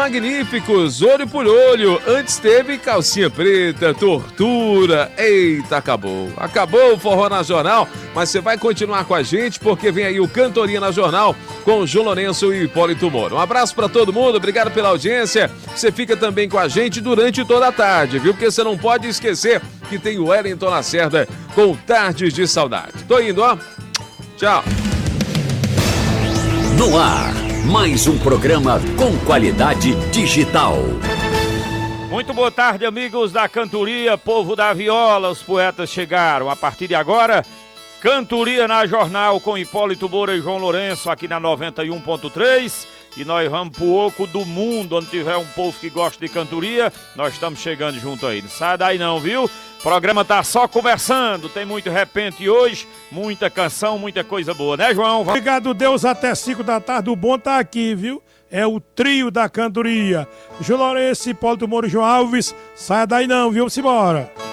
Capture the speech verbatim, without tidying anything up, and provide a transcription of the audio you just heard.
magníficos, olho por olho. Antes teve calcinha preta, tortura. Eita, acabou. Acabou o Forró na Jornal, mas você vai continuar com a gente porque vem aí o Cantoria na Jornal com o João Lourenço e Hipólito Moro. Um abraço pra todo mundo, obrigado pela audiência. Você fica também com a gente durante toda a tarde, viu? Porque você não pode esquecer que tem o Wellington Lacerda com Tardes de Saudade. Tô indo, ó. Tchau. No ar, mais um programa com qualidade digital. Muito boa tarde, amigos da Cantoria, povo da viola, os poetas chegaram. A partir de agora, Cantoria na Jornal com Hipólito Moura e João Lourenço aqui na noventa e um ponto três. E nós vamos pro oco do mundo, onde tiver um povo que gosta de cantoria, nós estamos chegando junto aí. Não sai daí não, viu? O programa tá só conversando, tem muito repente hoje, muita canção, muita coisa boa, né, João? Obrigado, Deus, até cinco da tarde, o bom tá aqui, viu? É o trio da cantoria. João Lourenço, Hipólito Moura e João Alves, saia daí não, viu? Simbora!